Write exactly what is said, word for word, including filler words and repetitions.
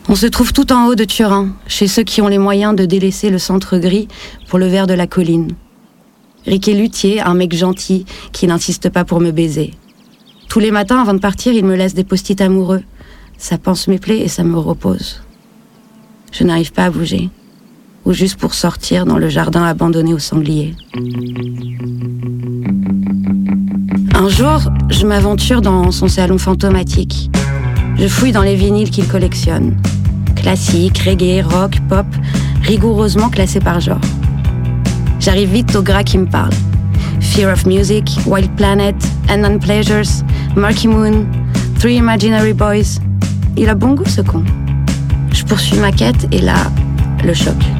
On se trouve tout en haut de Turin, chez ceux qui ont les moyens de délaisser le centre gris pour le vert de la colline. Rick est luthier, un mec gentil qui n'insiste pas pour me baiser. Tous les matins, avant de partir, il me laisse des post-it amoureux. Ça panse mes plaies et ça me repose. Je n'arrive pas à bouger, ou juste pour sortir dans le jardin abandonné aux sangliers. Un jour, je m'aventure dans son salon fantomatique. Je fouille dans les vinyles qu'il collectionne. Classique, reggae, rock, pop, rigoureusement classés par genre. J'arrive vite au gras qui me parle. Fear of Music, Wild Planet, Unknown Pleasures, Murky Moon, Three Imaginary Boys. Il a bon goût ce con. Je poursuis ma quête et là, le choc.